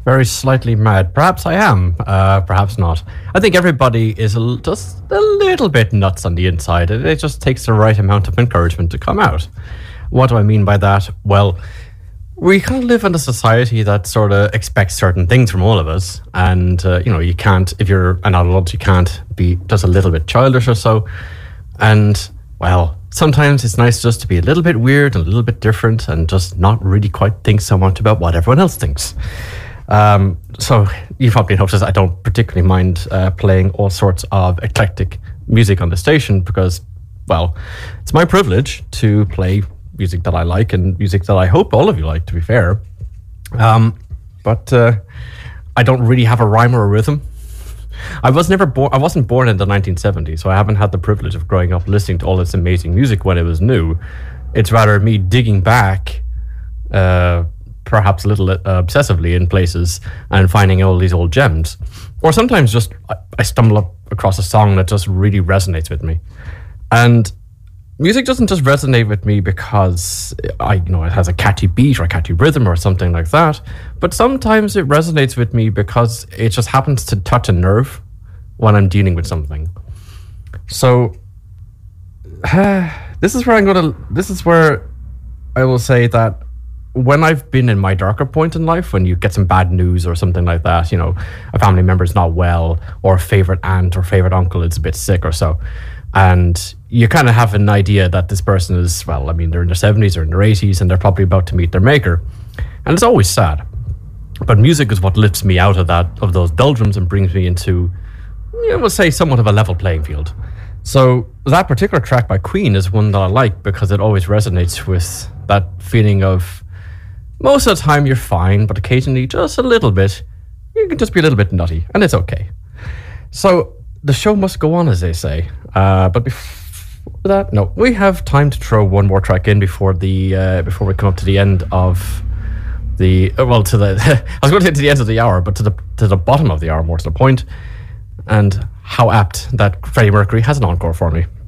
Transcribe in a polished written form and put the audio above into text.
Very slightly mad. Perhaps I am. Perhaps not. I think everybody is just a little bit nuts on the inside. It just takes the right amount of encouragement to come out. What do I mean by that? Well, we kind of live in a society that sort of expects certain things from all of us. And, you can't, if you're an adult, you can't be just a little bit childish or so. And, well, sometimes it's nice just to be a little bit weird and a little bit different and just not really quite think so much about what everyone else thinks. So you've probably noticed I don't particularly mind playing all sorts of eclectic music on the station because, well, it's my privilege to play music that I like and music that I hope all of you like, to be fair. But I don't really have a rhyme or a rhythm. I wasn't born in the 1970s, so I haven't had the privilege of growing up listening to all this amazing music when it was new. It's rather me digging back, perhaps a little obsessively in places and finding all these old gems. Or sometimes just I stumble across a song that just really resonates with me. And music doesn't just resonate with me because it has a catchy beat or a catchy rhythm or something like that, but sometimes it resonates with me because it just happens to touch a nerve when I'm dealing with something. So this is where I will say that when I've been in my darker point in life, when you get some bad news or something like that, a family member's not well, or a favorite aunt or favorite uncle is a bit sick or so, and you kind of have an idea that this person is, they're in their 70s or in their 80s and they're probably about to meet their maker. And it's always sad. But music is what lifts me out of those doldrums and brings me into, we'll say, somewhat of a level playing field. So that particular track by Queen is one that I like because it always resonates with that feeling of most of the time you're fine, but occasionally just a little bit, you can just be a little bit nutty, and it's okay. So the show must go on, as they say. But before that, no, we have time to throw one more track in before we come up to the end of the I was going to say to the end of the hour, but to the bottom of the hour, more to the point, and how apt that Freddie Mercury has an encore for me.